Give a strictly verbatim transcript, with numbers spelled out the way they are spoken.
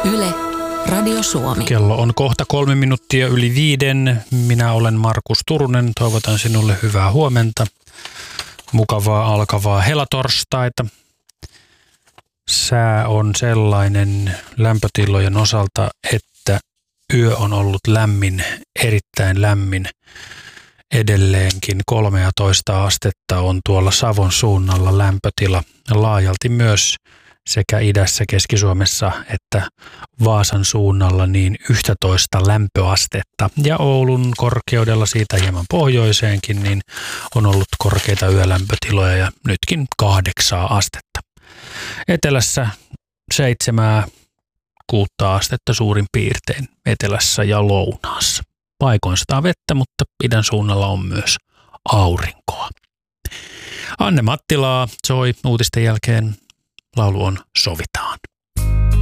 Yle, Radio Suomi. Kello on kohta kolme minuuttia yli viiden. Minä olen Markus Turunen. Toivotan sinulle hyvää huomenta. Mukavaa alkavaa helatorstaita. Sää on sellainen lämpötilojen osalta, että yö on ollut lämmin, erittäin lämmin. Edelleenkin kolmetoista astetta on tuolla Savon suunnalla lämpötila. Laajalti myös sekä idässä, Keski-Suomessa että Vaasan suunnalla niin yksitoista lämpöastetta. Ja Oulun korkeudella siitä hieman pohjoiseenkin niin on ollut korkeita yölämpötiloja ja nytkin kahdeksaa astetta. Etelässä seitsemää, kuutta astetta suurin piirtein etelässä ja lounaassa. Paikoin sataa vettä, mutta idän suunnalla on myös aurinkoa. Anne Mattilaa soi uutisten jälkeen. Laulu on Sovitaan.